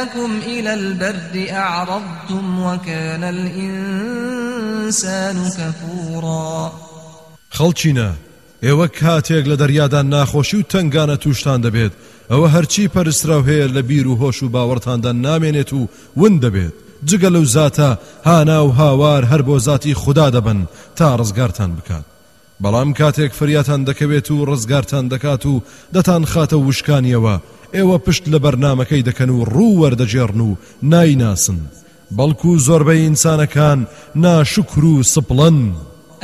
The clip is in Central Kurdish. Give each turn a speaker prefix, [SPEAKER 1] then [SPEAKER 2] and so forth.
[SPEAKER 1] لكم إلى البر أعرضتم وكان الإنسان كفورا
[SPEAKER 2] خەڵچینە ئێوە کاتێک لە دەریادا ناخۆشی و تەنگانە توشتان دەبێت ئەوە هەرچی پەرستراو هەیە لە بیر و هۆش و باوەڕتاندا نامێنێت و ون دەبێت جگە لەو زاتە هانا و هاوار هەر بۆ زاتی خوددا دەبن تا ڕزگارتان بکات بەڵام کاتێک فریاتان دەکەوێت و ڕزگارتان دەکات و دەتان خاتە وشکانیەوە ئێوە پشت لە بەرنامەکەی دەکەن و ڕوو وەردەجێڕن و نایناسن بەڵکو زۆربەی ئینسانەکان ناشکر و سپڵن